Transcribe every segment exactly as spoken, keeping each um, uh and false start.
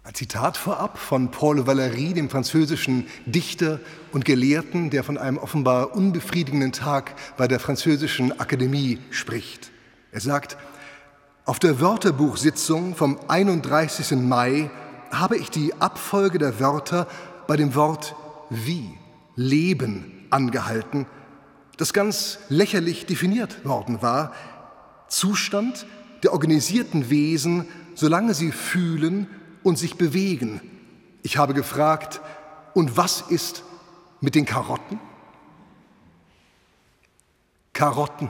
Ein Zitat vorab von Paul Valéry, dem französischen Dichter und Gelehrten, der von einem offenbar unbefriedigenden Tag bei der Französischen Akademie spricht. Er sagt: Auf der Wörterbuchsitzung vom einunddreißigsten Mai habe ich die Abfolge der Wörter bei dem Wort wie, Leben, angehalten, das ganz lächerlich definiert worden war. Zustand der organisierten Wesen, solange sie fühlen und sich bewegen. Ich habe gefragt, und was ist mit den Karotten? Karotten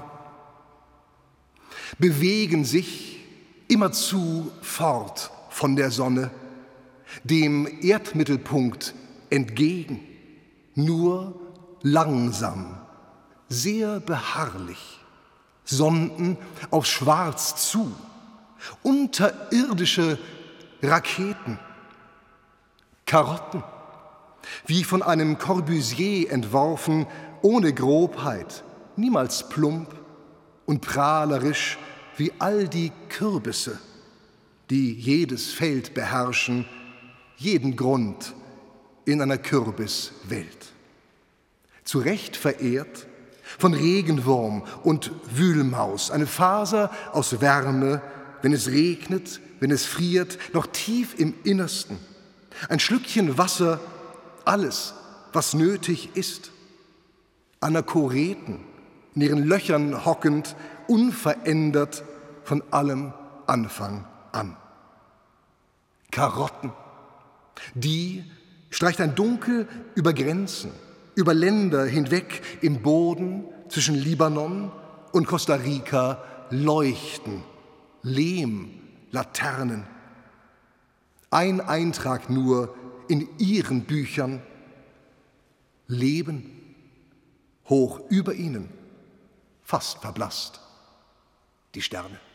bewegen sich immerzu fort von der Sonne, dem Erdmittelpunkt entgegen, nur langsam, sehr beharrlich, Sonden auf Schwarz zu, unterirdische Raketen, Karotten, wie von einem Corbusier entworfen, ohne Grobheit, niemals plump und prahlerisch wie all die Kürbisse, die jedes Feld beherrschen, jeden Grund in einer Kürbiswelt. Zu Recht verehrt von Regenwurm und Wühlmaus, eine Faser aus Wärme, wenn es regnet, wenn es friert, noch tief im Innersten. Ein Schlückchen Wasser, alles, was nötig ist. Anachoreten, in ihren Löchern hockend, unverändert von allem Anfang an. Karotten, die streicht ein Dunkel über Grenzen, über Länder hinweg im Boden zwischen Libanon und Costa Rica leuchten, Lehm, Laternen. Ein Eintrag nur in ihren Büchern: Leben, hoch über ihnen, fast verblasst, die Sterne.